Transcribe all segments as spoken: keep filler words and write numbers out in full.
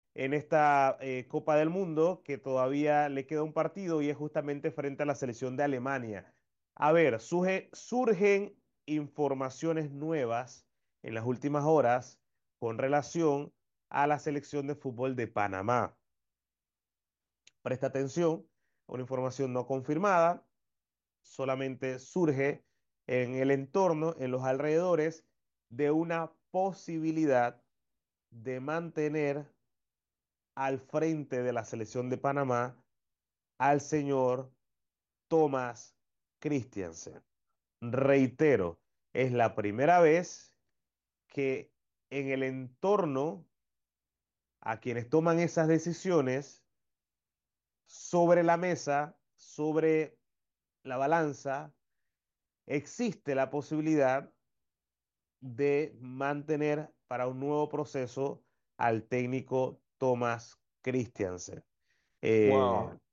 en esta eh, Copa del Mundo, que todavía le queda un partido y es justamente frente a la selección de Alemania. A ver, surge- surgen informaciones nuevas en las últimas horas con relación a la selección de fútbol de Panamá. Presta atención, una información no confirmada, solamente surge en el entorno, en los alrededores de una posibilidad de mantener al frente de la selección de Panamá al señor Thomas Christiansen. Reitero, es la primera vez que en el entorno a quienes toman esas decisiones sobre la mesa, sobre la balanza, existe la posibilidad de mantener para un nuevo proceso al técnico Thomas Christiansen. Eh, Wow,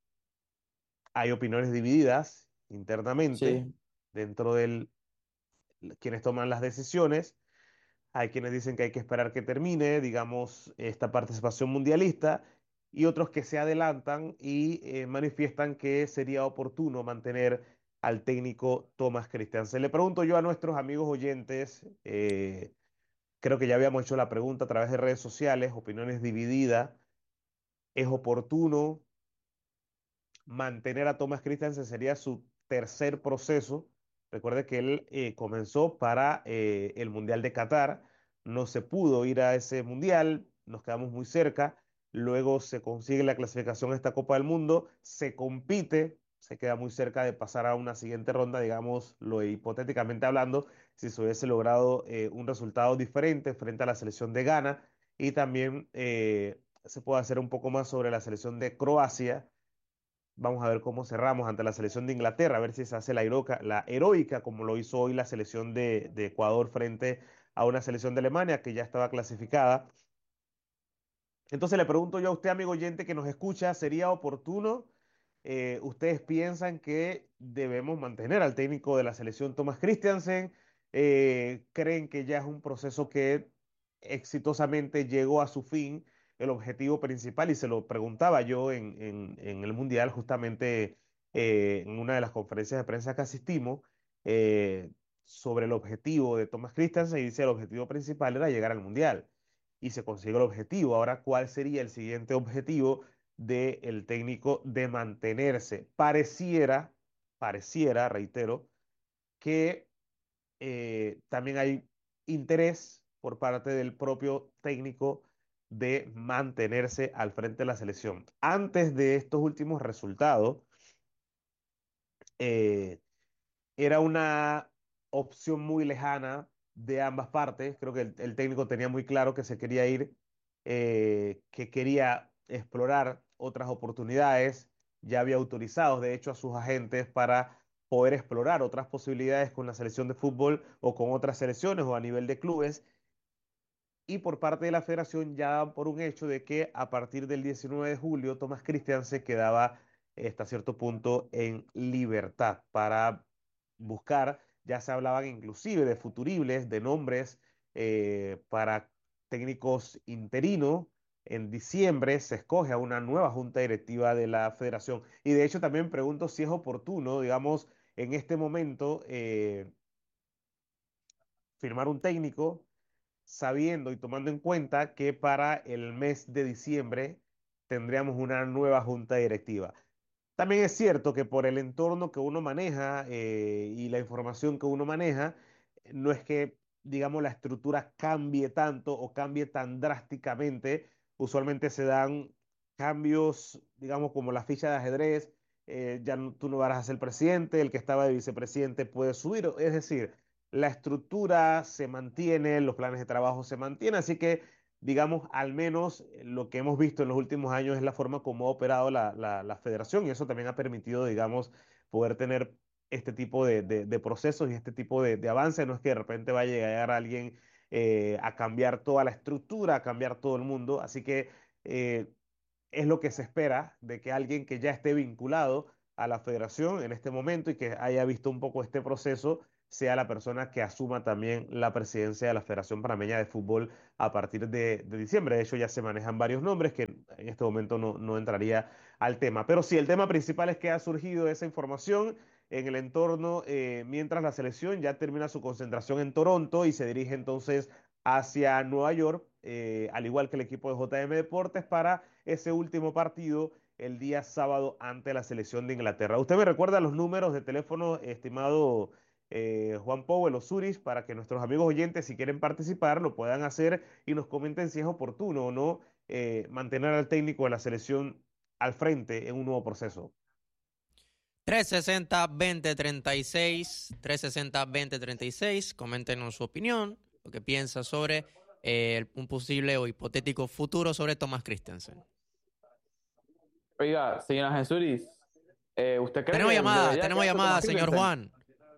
Hay opiniones divididas internamente sí, dentro de quienes toman las decisiones. Hay quienes dicen que hay que esperar que termine, digamos, esta participación mundialista y otros que se adelantan y eh, manifiestan que sería oportuno mantener al técnico Thomas Christiansen. Le pregunto yo a nuestros amigos oyentes, eh, creo que ya habíamos hecho la pregunta a través de redes sociales, opiniones divididas, ¿es oportuno mantener a Thomas Christensen? Sería su tercer proceso? Recuerde que él eh, comenzó para eh, el Mundial de Qatar, no se pudo ir a ese Mundial, nos quedamos muy cerca, luego se consigue la clasificación a esta Copa del Mundo, se compite, se queda muy cerca de pasar a una siguiente ronda, digamos, lo hipotéticamente hablando, si se hubiese logrado eh, un resultado diferente frente a la selección de Ghana y también eh, se puede hacer un poco más sobre la selección de Croacia. Vamos a ver cómo cerramos ante la selección de Inglaterra, a ver si se hace la heroica, la heroica como lo hizo hoy la selección de, de Ecuador frente a una selección de Alemania que ya estaba clasificada. Entonces le pregunto yo a usted, amigo oyente que nos escucha, ¿sería oportuno? Eh, ¿ustedes piensan que debemos mantener al técnico de la selección Thomas Christiansen? Eh, ¿creen que ya es un proceso que exitosamente llegó a su fin, el objetivo principal? Y se lo preguntaba yo en, en- en el Mundial, justamente eh, en una de las conferencias de prensa que asistimos, eh, sobre el objetivo de Thomas Christiansen, y dice el objetivo principal era llegar al Mundial y se consigue el objetivo. Ahora, ¿cuál sería el siguiente objetivo del técnico de mantenerse? Pareciera, pareciera, reitero, que eh, también hay interés por parte del propio técnico de mantenerse al frente de la selección. Antes de estos últimos resultados, eh, era una opción muy lejana de ambas partes. Creo que el, el técnico tenía muy claro que se quería ir, eh, que quería explorar otras oportunidades. Ya había autorizado, de hecho, a sus agentes para poder explorar otras posibilidades con la selección de fútbol o con otras selecciones o a nivel de clubes. Y por parte de la federación ya daban por un hecho de que a partir del diecinueve de julio Thomas Christian se quedaba eh, hasta cierto punto en libertad para buscar, ya se hablaban inclusive de futuribles, de nombres eh, para técnicos interinos. En diciembre se escoge a una nueva junta directiva de la federación. Y de hecho también pregunto si es oportuno, digamos, en este momento eh, firmar un técnico sabiendo y tomando en cuenta que para el mes de diciembre tendríamos una nueva junta directiva. También es cierto que por el entorno que uno maneja eh, y la información que uno maneja, eh, no es que, digamos, la estructura cambie tanto o cambie tan drásticamente. Usualmente se dan cambios, digamos, como la ficha de ajedrez. Eh, ya no- tú no vas a ser presidente, el que estaba de vicepresidente puede subir. Es decir, la estructura se mantiene, los planes de trabajo se mantienen, así que digamos, al menos eh, lo que hemos visto en los últimos años es la forma como ha operado la, la- la federación y eso también ha permitido, digamos, poder tener este tipo de, de- de procesos y este tipo de, de avance. No es que de repente vaya a llegar alguien eh, a cambiar toda la estructura, a cambiar todo el mundo. Así que eh, es lo que se espera de que alguien que ya esté vinculado a la federación en este momento y que haya visto un poco este proceso sea la persona que asuma también la presidencia de la Federación Panameña de Fútbol a partir de, de diciembre. De hecho, ya se manejan varios nombres que en este momento no, no entraría al tema. Pero sí, el tema principal es que ha surgido esa información en el entorno eh, mientras la selección ya termina su concentración en Toronto y se dirige entonces hacia Nueva York, eh, al igual que el equipo de J M Deportes, para ese último partido el día sábado ante la selección de Inglaterra. ¿Usted me recuerda los números de teléfono, estimado eh, Juan Powell o Zurich, para que nuestros amigos oyentes, si quieren participar, lo puedan hacer y nos comenten si es oportuno o no eh, mantener al técnico de la selección al frente en un nuevo proceso? trescientos sesenta, veinte, treinta y seis, trescientos sesenta, veinte, treinta y seis. Coméntenos su opinión, lo que piensa sobre eh, el- un posible o hipotético futuro sobre Thomas Christensen. Oiga, señora Jesús, eh, ¿usted cree Tenemos que llamada, debería tenemos quedarse llamada, Tomás señor Christensen? Juan.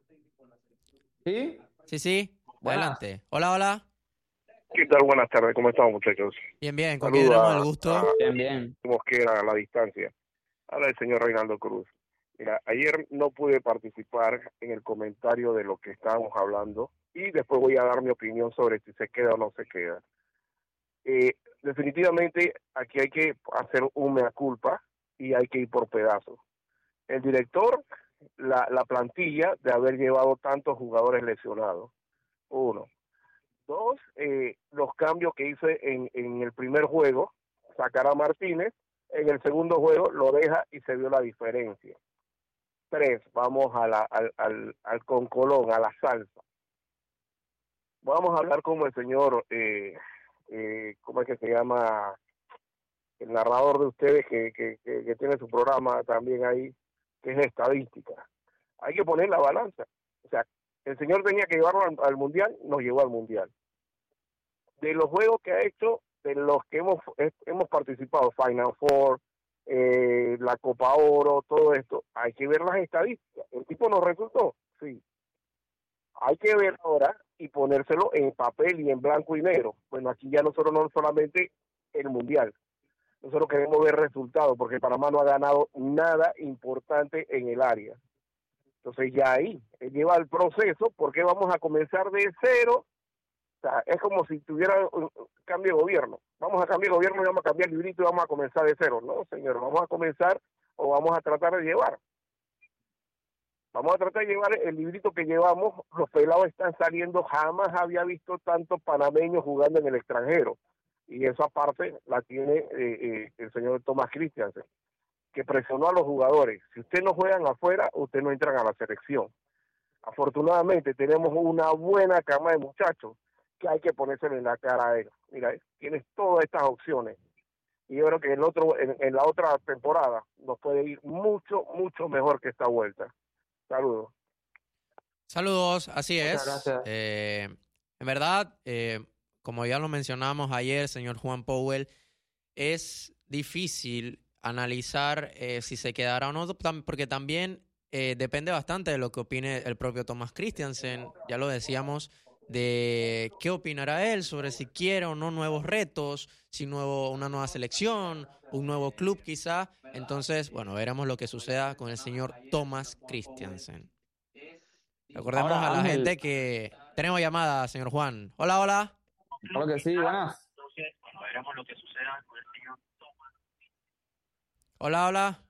¿Sí? Sí, sí, Buenas. adelante. Hola, hola. ¿Qué tal? Buenas tardes, ¿cómo estamos, muchachos? Bien, bien, ¿con quién Saludos tenemos el a, gusto? a Bien, bien. Mosquera a la distancia. Habla el señor Reinaldo Cruz. Mira, ayer no pude participar en el comentario de lo que estábamos hablando y después voy a dar mi opinión sobre si se queda o no se queda. Eh, definitivamente aquí hay que hacer un mea culpa y hay que ir por pedazos. El director, la, la plantilla de haber llevado tantos jugadores lesionados. Uno. Dos, eh, los cambios que hice en, en el primer juego, sacar a Martínez, en el segundo juego lo deja y se vio la diferencia. Tres, vamos a la, al, al, al concolón, a la salsa. Vamos a hablar como el señor, eh, eh, ¿cómo es que se llama? El narrador de ustedes que, que, que, que tiene su programa también ahí, que es estadística. Hay que poner la balanza. O sea, el señor tenía que llevarlo al, al Mundial, nos llevó al Mundial. De los juegos que ha hecho, de los que hemos hemos participado, Final Four, eh, la Copa Oro, todo esto, hay que ver las estadísticas. El tipo nos resultó, sí. Hay que ver ahora y ponérselo en papel y en blanco y negro. Bueno, aquí ya nosotros no solamente el Mundial, nosotros queremos ver resultados, porque Panamá no ha ganado nada importante en el área. Entonces ya ahí, él lleva el proceso, porque vamos a comenzar de cero. O sea, es como si tuviera un cambio de gobierno. Vamos a cambiar de gobierno y vamos a cambiar el librito y vamos a comenzar de cero. No, señor, vamos a comenzar o vamos a tratar de llevar. Vamos a tratar de llevar el librito que llevamos. Los pelados están saliendo. Jamás había visto tantos panameños jugando en el extranjero. Y esa parte la tiene eh, eh, el señor Thomas Christiansen, que presionó a los jugadores. Si ustedes no juegan afuera, ustedes no entran a la selección. Afortunadamente tenemos una buena cama de muchachos que hay que ponérselo en la cara a él. Mira, tienes todas estas opciones. Y yo creo que en, otro, en, en la otra temporada nos puede ir mucho, mucho mejor que esta vuelta. Saludos. Saludos, así Muchas es. gracias. Eh, en verdad, eh, como ya lo mencionamos ayer, señor Juan Powell, es difícil analizar eh, si se quedará o no, tam- porque también eh, depende bastante de lo que opine el propio Thomas Christiansen. Ya lo decíamos, de qué opinará él sobre si quiere o no nuevos retos, si nuevo, una nueva selección, un nuevo club quizá. Entonces, bueno, veremos lo que suceda con el señor Thomas Christiansen. Recordemos a Ahora, la Ángel, gente que tenemos llamada, señor Juan. Hola, hola. claro que sí, buenas. Hola, hola.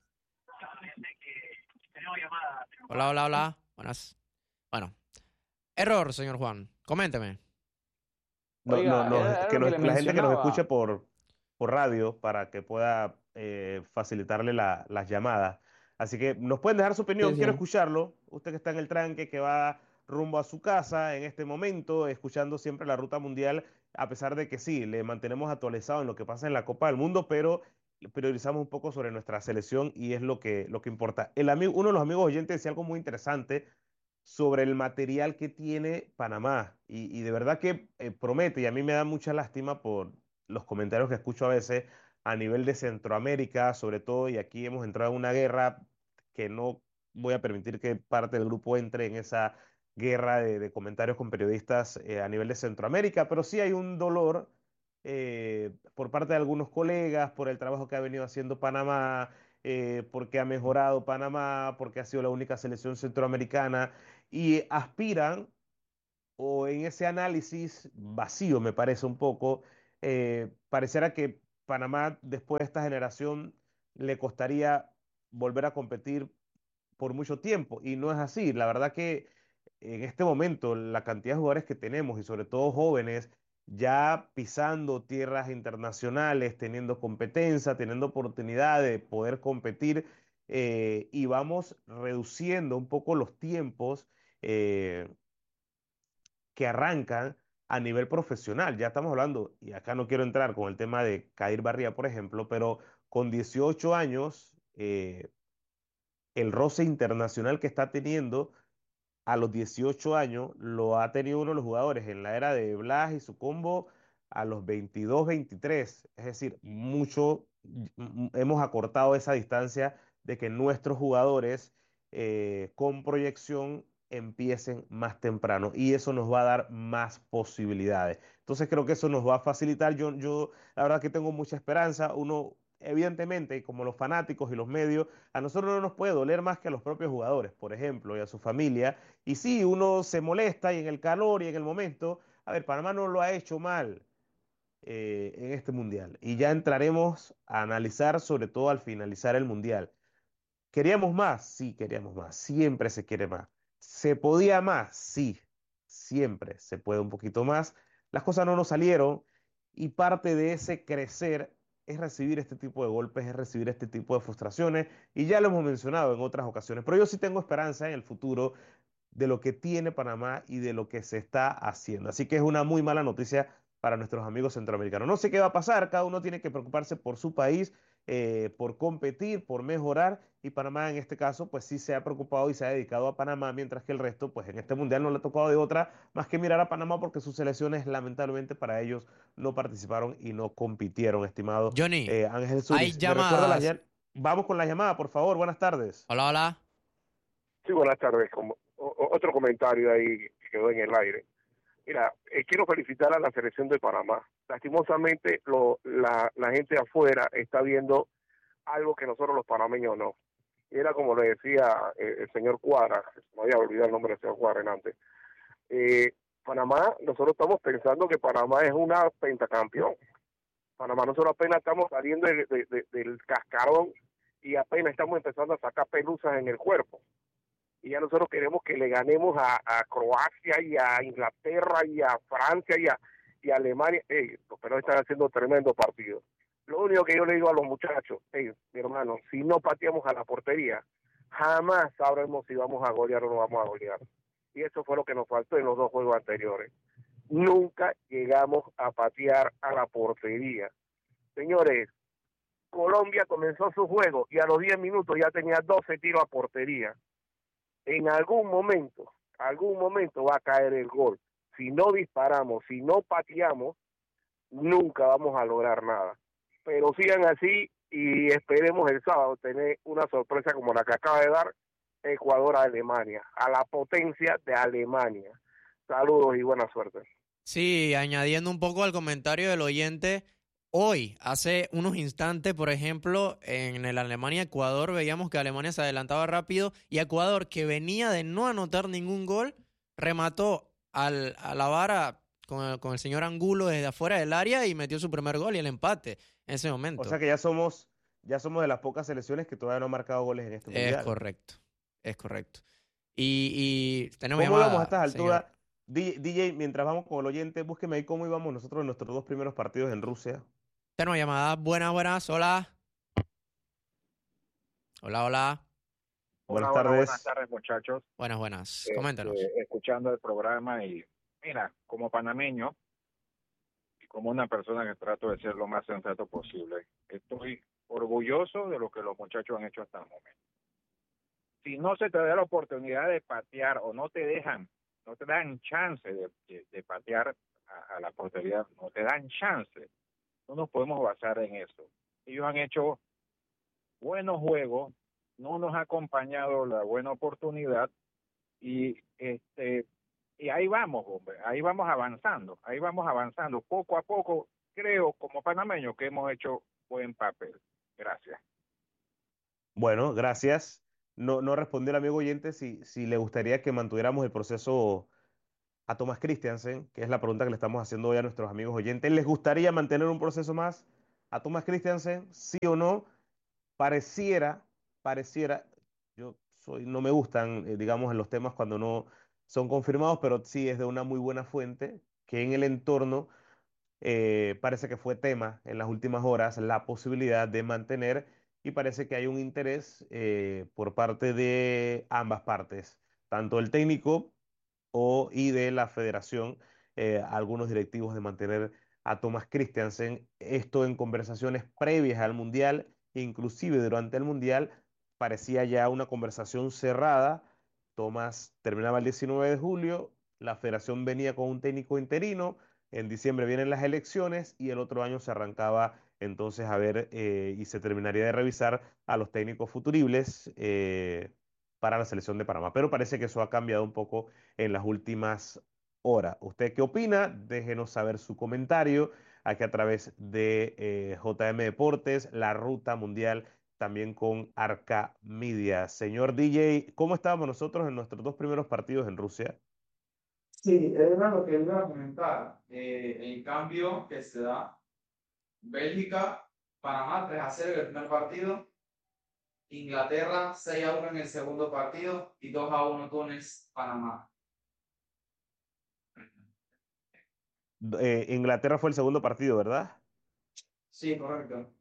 Hola, hola, hola. Buenas. Bueno, error, señor Juan. Coménteme. No, no, Oiga, no, era, era que lo que nos- le la gente que nos escuche mencionaba. por, por radio para que pueda eh, facilitarle la- las llamadas. Así que nos pueden dejar su opinión, Sí, quiero sí. escucharlo. Usted que está en el tranque, que va rumbo a su casa en este momento, escuchando siempre la ruta mundial, a pesar de que sí, le mantenemos actualizado en lo que pasa en la Copa del Mundo, pero priorizamos un poco sobre nuestra selección y es lo que, lo que importa. El amigo, uno de los amigos oyentes decía algo muy interesante sobre el material que tiene Panamá. Y, y de verdad que eh, promete, y a mí me da mucha lástima por los comentarios que escucho a veces a nivel de Centroamérica, sobre todo, y aquí hemos entrado en una guerra que no voy a permitir que parte del grupo entre en esa guerra de, de comentarios con periodistas eh, a nivel de Centroamérica, pero sí hay un dolor eh, por parte de algunos colegas por el trabajo que ha venido haciendo Panamá eh, porque ha mejorado Panamá, porque ha sido la única selección centroamericana y aspiran, o en ese análisis vacío me parece un poco, eh, pareciera que Panamá después de esta generación le costaría volver a competir por mucho tiempo y no es así. La verdad que en este momento la cantidad de jugadores que tenemos y sobre todo jóvenes ya pisando tierras internacionales, teniendo competencia, teniendo oportunidad de poder competir eh, y vamos reduciendo un poco los tiempos eh, que arrancan a nivel profesional. Ya estamos hablando, y acá no quiero entrar con el tema de Kair Barría, por ejemplo, pero con dieciocho años, eh, el roce internacional que está teniendo a los dieciocho años lo ha tenido uno de los jugadores en la era de Blas y su combo a los veintidós, veintitrés. Es decir, mucho m- m- hemos acortado esa distancia de que nuestros jugadores eh, con proyección empiecen más temprano y eso nos va a dar más posibilidades. Entonces creo que eso nos va a facilitar. Yo, yo la verdad que tengo mucha esperanza. Uno, evidentemente, como los fanáticos y los medios, a nosotros no nos puede doler más que a los propios jugadores, por ejemplo, y a su familia y sí, uno se molesta y en el calor y en el momento, a ver, Panamá no lo ha hecho mal eh, en este mundial. Y ya entraremos a analizar, sobre todo al finalizar el mundial. ¿Queríamos más? Sí, queríamos más. Siempre se quiere más. ¿Se podía más? Sí, siempre se puede un poquito más. Las cosas no nos salieron y parte de ese crecer es recibir este tipo de golpes, es recibir este tipo de frustraciones y ya lo hemos mencionado en otras ocasiones. Pero yo sí tengo esperanza en el futuro de lo que tiene Panamá y de lo que se está haciendo. Así que es una muy mala noticia para nuestros amigos centroamericanos. No sé qué va a pasar, cada uno tiene que preocuparse por su país, eh, por competir, por mejorar, y Panamá en este caso, pues sí se ha preocupado y se ha dedicado a Panamá, mientras que el resto, pues en este mundial no le ha tocado de otra más que mirar a Panamá porque sus selecciones, lamentablemente para ellos, no participaron y no compitieron, estimado Johnny, eh, Ángel hay Suris. ¿Me recuerda las llamadas. llam- Vamos con la llamada, por favor, buenas tardes. Hola, hola. Sí, buenas tardes. Como, o- otro comentario ahí que quedó en el aire. Mira, eh, quiero felicitar a la selección de Panamá. Lastimosamente, lo, la, la gente de afuera está viendo algo que nosotros los panameños no. Y era como le decía eh, el señor Cuadra, no había olvidado el nombre del señor Cuadra antes. Eh, Panamá, nosotros estamos pensando que Panamá es una pentacampeón. Panamá, nosotros apenas estamos saliendo de, de, de, del cascarón y apenas estamos empezando a sacar pelusas en el cuerpo. Y ya nosotros queremos que le ganemos a, a Croacia y a Inglaterra y a Francia y a, y a Alemania. Hey, los peruanos están haciendo tremendo partido. Lo único que yo le digo a los muchachos, hey, mi hermano, si no pateamos a la portería, jamás sabremos si vamos a golear o no vamos a golear. Y eso fue lo que nos faltó en los dos juegos anteriores. Nunca llegamos a patear a la portería. Señores, Colombia comenzó su juego y a los diez minutos ya tenía doce tiros a portería. En algún momento, algún momento va a caer el gol. Si no disparamos, si no pateamos, nunca vamos a lograr nada. Pero sigan así y esperemos el sábado tener una sorpresa como la que acaba de dar Ecuador a Alemania, a la potencia de Alemania. Saludos y buena suerte. Sí, añadiendo un poco al comentario del oyente, hoy, hace unos instantes, por ejemplo, en el Alemania-Ecuador, veíamos que Alemania se adelantaba rápido y Ecuador, que venía de no anotar ningún gol, remató al, a la vara con el, con el señor Angulo desde afuera del área y metió su primer gol y el empate en ese O momento. sea que ya somos, ya somos de las pocas selecciones que todavía no han marcado goles en este Es mundial. correcto, es correcto. Y, y tenemos ¿Cómo íbamos a llamada, estas señor. alturas? D- DJ, mientras vamos con el oyente, búsqueme ahí cómo íbamos nosotros en nuestros dos primeros partidos en Rusia. Tenemos llamada, buenas, buenas, hola. Hola, hola. Buenas Hola, hola, buenas tardes. tardes, muchachos. Buenas, buenas. Coméntenos. Este, escuchando el programa y mira, como panameño y como una persona que trato de ser lo más sensato posible, estoy orgulloso de lo que los muchachos han hecho hasta el momento. Si no se te da la oportunidad de patear o no te dejan, no te dan chance de, de, de patear a, a la portería, no te dan chance, no nos podemos basar en eso. Ellos han hecho buenos juegos, no nos ha acompañado la buena oportunidad y este y ahí vamos, hombre, ahí vamos avanzando, ahí vamos avanzando, poco a poco, creo como panameño que hemos hecho buen papel. Gracias. Bueno, gracias. No, no respondió el amigo oyente si, si le gustaría que mantuviéramos el proceso a Thomas Christiansen, que es la pregunta que le estamos haciendo hoy a nuestros amigos oyentes. ¿Les gustaría mantener un proceso más a Thomas Christiansen? ¿Sí o no? Pareciera, pareciera, yo soy, no me gustan, eh, digamos, en los temas cuando no son confirmados, pero sí es de una muy buena fuente que en el entorno eh, parece que fue tema en las últimas horas la posibilidad de mantener y parece que hay un interés eh, por parte de ambas partes, tanto el técnico o, y de la federación, eh, algunos directivos de mantener a Thomas Christiansen, esto en conversaciones previas al Mundial, inclusive durante el Mundial, parecía ya una conversación cerrada. Thomas terminaba el diecinueve de julio, la federación venía con un técnico interino, en diciembre vienen las elecciones y el otro año se arrancaba entonces a ver eh, y se terminaría de revisar a los técnicos futuribles eh, para la selección de Panamá. Pero parece que eso ha cambiado un poco en las últimas horas. ¿Usted qué opina? Déjenos saber su comentario aquí a través de eh, J M Deportes, la Ruta Mundial, también con Arca Media. Señor D J, ¿cómo estábamos nosotros en nuestros dos primeros partidos en Rusia? Sí, era lo que iba a comentar. Eh, el cambio que se da. Bélgica, Panamá tres a cero en el primer partido. Inglaterra seis a uno en el segundo partido y dos a uno Túnez, Panamá. Eh, Inglaterra fue el segundo partido, ¿verdad? Sí, correcto.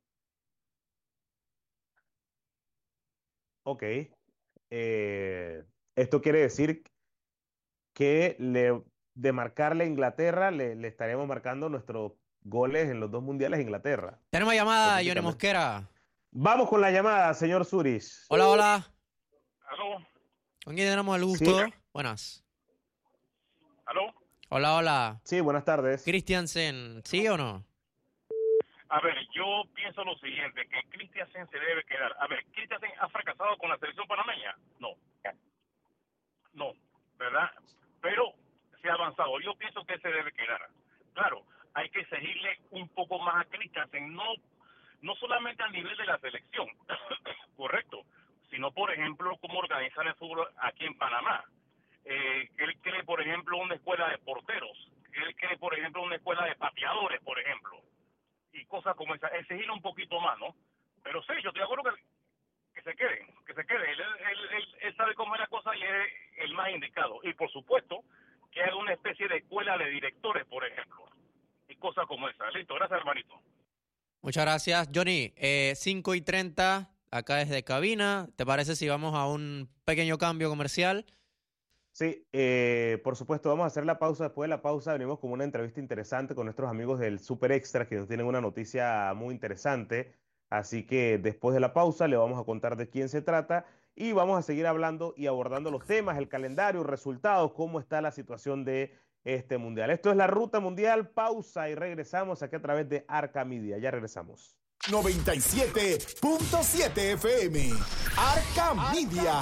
Ok. Eh, esto quiere decir que le, de marcarle a Inglaterra, le, le estaríamos marcando nuestros goles en los dos mundiales a Inglaterra, Tenemos llamada, Johnny hipotéticamente. Mosquera. Vamos con la llamada, señor Suris. Hola, hola. ¿Aló? ¿Con quién tenemos el gusto? Sí. Buenas. ¿Aló? Hola, hola. Sí, buenas tardes. Christiansen, ¿sí o no? A ver, yo pienso lo siguiente, que Christiansen se debe quedar. A ver, ¿Christiansen ha fracasado con la selección panameña? No. No, ¿verdad? Pero se ha avanzado. Yo pienso que se debe quedar. Claro, hay que seguirle un poco más a Christiansen, no, no solamente a nivel de la selección, correcto, sino, por ejemplo, cómo organizar el fútbol aquí en Panamá. Eh, él cree, por ejemplo, una escuela de porteros. Él cree, por ejemplo, una escuela de pateadores, por ejemplo. Y cosas como esa. Exigirle un poquito más, ¿no? Pero sí, yo estoy de acuerdo que, que se quede, que se quede. Él, él, él, él sabe cómo es la cosa y es el más indicado. Y, por supuesto, que haga una especie de escuela de directores, por ejemplo. Y cosas como esa. Listo, gracias, hermanito. Muchas gracias. Johnny, eh, cinco y treinta, acá desde cabina. ¿Te parece si vamos a un pequeño cambio comercial? Sí, eh, por supuesto, vamos a hacer la pausa. Después de la pausa venimos con una entrevista interesante con nuestros amigos del Super Extra que nos tienen una noticia muy interesante. Así que después de la pausa le vamos a contar de quién se trata y vamos a seguir hablando y abordando los temas, el calendario, resultados, cómo está la situación de este mundial. Esto es la Ruta Mundial. Pausa y regresamos aquí a través de Arca Media. Ya regresamos. noventa y siete punto siete F M. Arca Media.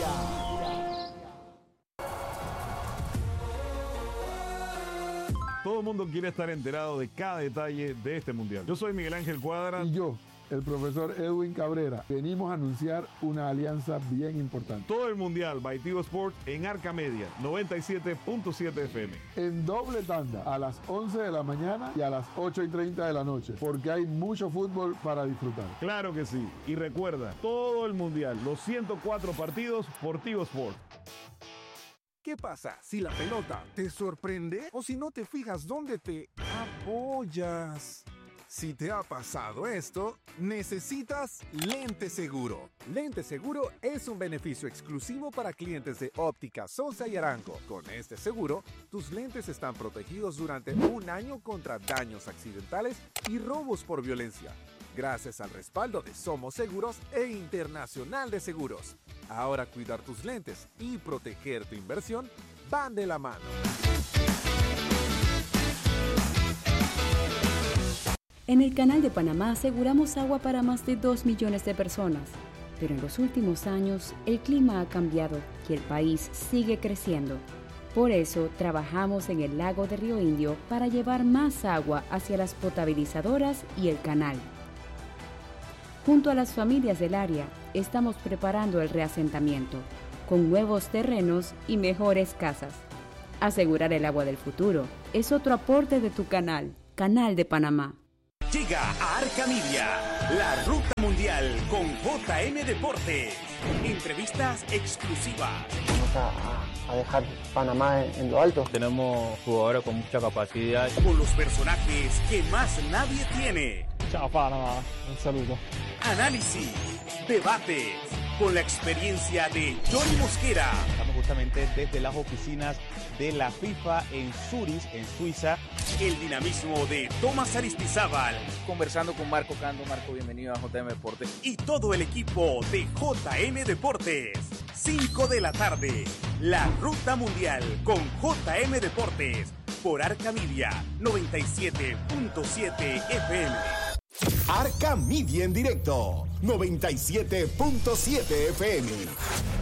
Todo el mundo quiere estar enterado de cada detalle de este mundial. Yo soy Miguel Ángel Cuadra. Y yo, el profesor Edwin Cabrera, venimos a anunciar una alianza bien importante. Todo el mundial by Tigo Sports en Arca Media, noventa y siete punto siete F M. En doble tanda, a las once de la mañana y a las ocho y treinta de la noche, porque hay mucho fútbol para disfrutar. Claro que sí. Y recuerda, todo el mundial, los ciento cuatro partidos por Tigo Sports. ¿Qué pasa si la pelota te sorprende o si no te fijas dónde te apoyas? Si te ha pasado esto, necesitas Lente Seguro. Lente Seguro es un beneficio exclusivo para clientes de Óptica Sosa y Arango. Con este seguro, tus lentes están protegidos durante un año contra daños accidentales y robos por violencia, gracias al respaldo de Somos Seguros e Internacional de Seguros. Ahora cuidar tus lentes y proteger tu inversión van de la mano. En el Canal de Panamá aseguramos agua para más de dos millones de personas. Pero en los últimos años el clima ha cambiado y el país sigue creciendo. Por eso trabajamos en el lago de Río Indio para llevar más agua hacia las potabilizadoras y el canal. Junto a las familias del área, estamos preparando el reasentamiento, con nuevos terrenos y mejores casas. Asegurar el agua del futuro es otro aporte de tu canal, Canal de Panamá. Llega a Arca Media, la ruta mundial con J M Deportes. Entrevistas exclusivas. Vamos a, a dejar Panamá en, en lo alto. Tenemos jugadores con mucha capacidad. Con los personajes que más nadie tiene. Chao Panamá, un saludo. Análisis, debates, con la experiencia de Johnny Mosquera. Estamos justamente desde las oficinas de la FIFA en Zurich, en Suiza. El dinamismo de Tomás Aristizábal. Conversando con Marco Cando. Marco, bienvenido a J M Deportes. Y todo el equipo de J M Deportes. cinco de la tarde. La Ruta Mundial con J M Deportes. Por Arca Media noventa y siete punto siete F M. Arca Media en directo noventa y siete punto siete F M.